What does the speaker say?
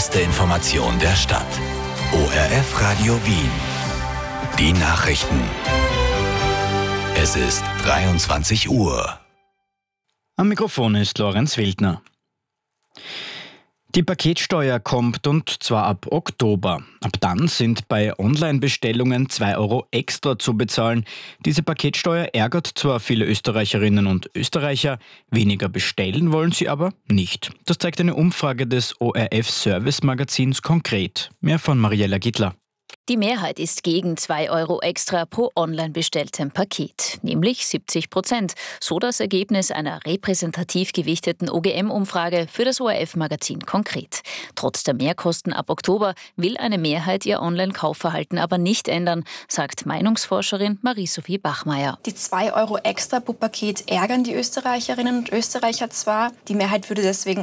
beste Information der Stadt. ORF Radio Wien. Die Nachrichten. Es ist 23 Uhr. Am Mikrofon ist Lorenz Wildner. Die Paketsteuer kommt, und zwar ab Oktober. Ab dann sind bei Online-Bestellungen 2 Euro extra zu bezahlen. Diese Paketsteuer ärgert zwar viele Österreicherinnen und Österreicher, weniger bestellen wollen sie aber nicht. Das zeigt eine Umfrage des ORF-Service-Magazins konkret. Mehr von Mariella Gittler. Die Mehrheit ist gegen 2 Euro extra pro online bestelltem Paket, nämlich 70%. So das Ergebnis einer repräsentativ gewichteten OGM-Umfrage für das ORF-Magazin konkret. Trotz der Mehrkosten ab Oktober will eine Mehrheit ihr Online-Kaufverhalten aber nicht ändern, sagt Meinungsforscherin Marie-Sophie Bachmeier. Die 2 Euro extra pro Paket ärgern die Österreicherinnen und Österreicher zwar. Die Mehrheit würde deswegen